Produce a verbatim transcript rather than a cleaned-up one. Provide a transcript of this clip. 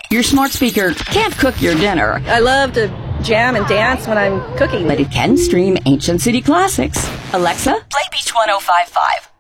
Your smart speaker can't cook your dinner, I love to jam and dance when I'm cooking. but it can stream ancient city classics. Alexa, play Beach one oh five point five.